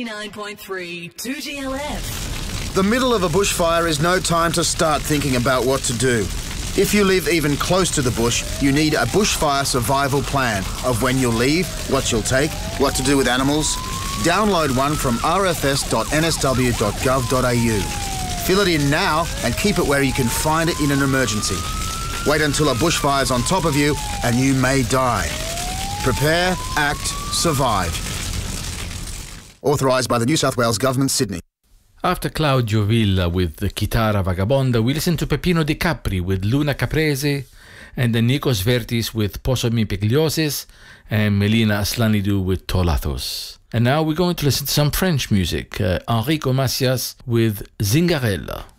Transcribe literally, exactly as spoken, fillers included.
ninety-nine point three two G L F. The middle of a bushfire is no time to start thinking about what to do. If you live even close to the bush, you need a bushfire survival plan of when you'll leave, what you'll take, what to do with animals. Download one from r f s dot n s w dot gov dot a u. Fill it in now and keep it where you can find it in an emergency. Wait until a bushfire's on top of you and you may die. Prepare, act, survive. Authorised by the New South Wales Government, Sydney. After Claudio Villa with the Chitarra Vagabonda, we listen to Peppino Di Capri with Luna Caprese, and then Nikos Vertis with Posomi Pigliosis, and Melina Aslanidou with Tolathos. And now we're going to listen to some French music. Uh, Enrico Macias with Zingarella.